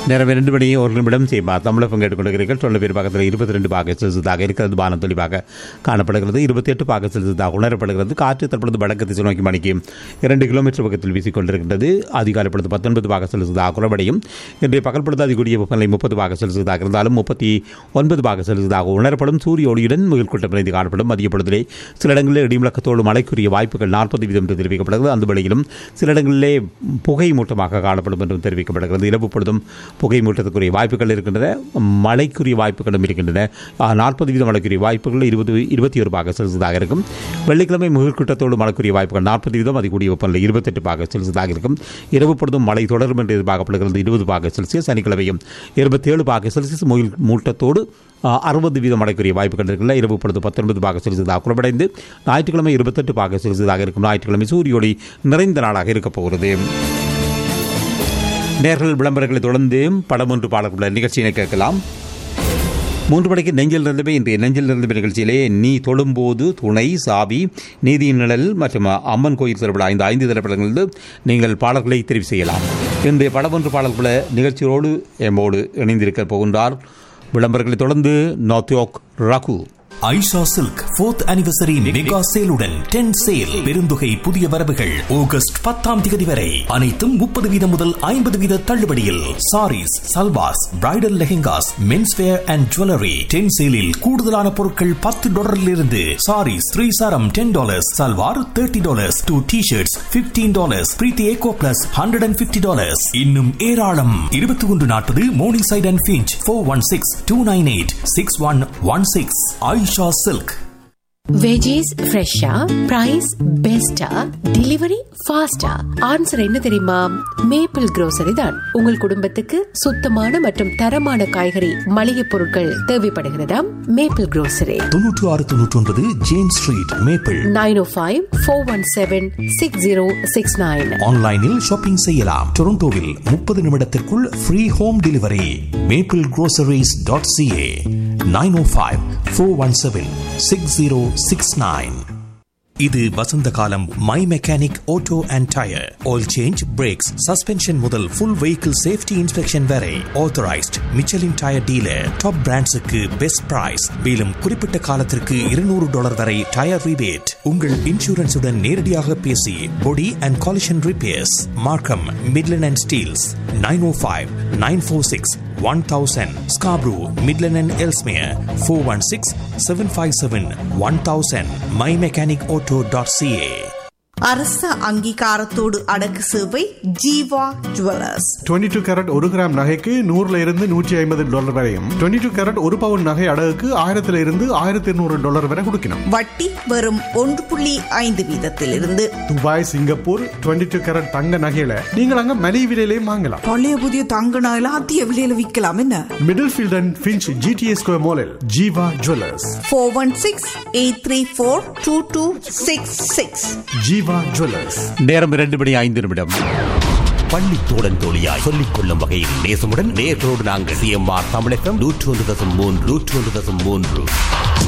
நேரம் 2 மணி 1 நிமிடம் செய்யுமா தமிழகம் கேட்டுக்கொண்டிருக்கிறீர்கள். சொல்ல பேர் பக்கத்தில் 22 பாக செல்சியஸாக இருக்கிறது. வானம் தெளிவாக காணப்படுகிறது. 28 பாக செல்சியஸாக உணரப்படுகிறது. காற்று தற்பொழுது வடக்கு திசை நோக்கி மணிக்கு 2 கிலோமீட்டர் பக்கத்தில் வீசிக்கொண்டிருக்கின்றது. அதிகாலை பொழுது 19 பாக செல்சியஸாக குறைவடையும். இன்றைய பகல் பொழுது அதிகூடிய வெப்பநிலை 30 பாக செல்சியஸாக இருந்தாலும் 39 பாக செல்சியஸாக உணரப்படும். சூரிய ஒளியுடன் முகில்கூட்டம் நிறைந்து காணப்படும். மதிய பொழுதிலே சில இடங்களில் இடிமுழக்கத்தோடு மழைக்குரிய வாய்ப்புகள் 40% என்று தெரிவிக்கப்படுகிறது. அந்த வேளையிலும் சில இடங்களிலே புகை மூட்டமாக காணப்படும் என்றும் தெரிவிக்கப்படுகிறது. இரவு பொழுதும் புகை மூட்டத்துக்குரிய வாய்ப்புகள் இருக்கின்றன. மழைக்குரிய வாய்ப்புகளும் இருக்கின்றன. 40% மழைக்குரிய வாய்ப்புகள் 21 பாக செல்சியஸாக இருக்கும். வெள்ளிக்கிழமை முகில்கூட்டத்தோடு மழைக்குரிய வாய்ப்புகள் 40%. அதிகூடிய வெப்பநிலை 28 பாக செல்சியஸாக இருக்கும். இரவு பொழுதும் மழை தொடரும் என்று எதிர்பார்க்கப்படுகிறது. 20 பாக செல்சியஸ். சனிக்கிழமையும் 27 பாக செல்சியஸ் முகில் மூட்டத்தோடு 60% மழைக்குரிய வாய்ப்புகள் இருக்கின்றன. இரவு பொழுது 19 பாக செல்சியஸாக குறைவடைந்து ஞாயிற்றுக்கிழமை 28 பாக செல்சியஸாக இருக்கும். ஞாயிற்றுக்கிழமை சூரிய ஒளி நிறைந்த நாளாக இருக்கப் போகிறது. நேர்கள் விளம்பரங்களை தொடர்ந்து படம் ஒன்று பாடக்கூடிய நிகழ்ச்சியினை கேட்கலாம். 3 மணிக்கு நெஞ்சில் இருந்தவை. இன்றைய நெஞ்சில் இருந்தவை நிகழ்ச்சியிலே நீ தொழும்போது துணை, சாவி, நீதியின் நிழல் மற்றும் அம்மன் கோயில் திரைப்பட 5 திரைப்படங்களிலிருந்து நீங்கள் பாடல்களை தெரிவு செய்யலாம். இன்றைய படம் ஒன்று பாடல்கள நிகழ்ச்சியோடு எம்மோடு இணைந்திருக்க போகின்றார். விளம்பரங்களை தொடர்ந்து நோத்யோக் Raghu. Aisha silk 4th anniversary mega சேலுடன் 10 sale பெருந்தொகை புதிய வரவுகள் ஆகஸ்ட் 10ஆம் தேதி வரை அனைத்தும் 30% முதல் 50% தள்ளுபடியில். Saris, salwars, bridal lehengas, men's where and jewellery 10 சேலில் கூடுதலான பொருட்கள் $10 இருந்து. சாரீஸ் 3 சாரம் $10, சல்வார் $30, 2 t-shirts $15, பிரீத்தி ஏகோ பிளஸ் $150. இன்னும் ஏராளம். 2140 morning side and Finch 416-298-6116. Aisha silk. Veggies ஃப்ரெஷ்ஷா, பிரைஸ் பெஸ்டா, டெலிவரி ஃபாஸ்டா? ஆன்சர் என்ன தெரியுமா? மேப்பிள் grocery தான். உங்கள் குடும்பத்துக்கு சுத்தமான மற்றும் தரமான காய்கறி மளிகை பொருட்கள் தேவைப்படுகிறதா? Maple grocery 9699 James street, maple. 905-417-6069. ஆன்லைனில் ஷாப்பிங் செய்யலாம். டொரண்டோவில் 30 நிமிடத்திற்குள் ஃப்ரீ ஹோம் டெலிவரி. maplegroceries.ca 905-417-6069. இது வசந்த காலம். My mechanic auto and tyre oil change, breaks, suspension முதல் ஃபுல் வெஹிக்கிள் சேஃப்டி இன்ஸ்பெக்ஷன் வரை authorised Michelin tyre dealer. Top பிராண்ட்ஸுக்கு best price. மேலும் குறிப்பிட்ட காலத்திற்கு $200 வரை டயர் ரிபேட். உங்கள் இன்சூரன்ஸுடன் நேரடியாக பேசி பொடி அண்ட் காலிஷன் ரிப்பேர்ஸ். மார்க்கம், Midland and Steeles. 905-946-1000. Scarborough, Midland and Ellesmere 416-757-1000. mymechanicauto.ca. அரச அங்கீகாரத்தோடு அடக்கு சேவை ஜீவா ஜுவல்லர்ஸ். 22 கேரட் 1 கிராம் நகைக்கு $100 வரையும், 22 கேரட் 1 பவுன் நகை அடகுக்கு $1200 வரை கொடுக்கணும். வட்டி வெறும் 1.5% துபாய், சிங்கப்பூர் 22 கேரட் தங்க நகையில நீங்கள் அங்க மலிவு விலையிலேயே வாங்கலாம். பழைய புதிய தங்க நகையில அதிக விலையில விற்கலாம். என்ன middle field and Finch GTA square மாலில் ஜீவா ஜுவல்லர்ஸ். 416-834-2266. ஜீவா ஜுவல்லர்ஸ். நேரம் 2 மணி 5 நிமிடம். பள்ளி தோழன் தோழியாய் சொல்லிக் கொள்ளும் வகையில் நேசமுடன் நேர்களோடு நாங்கள் CMR தமிழகம் 101.3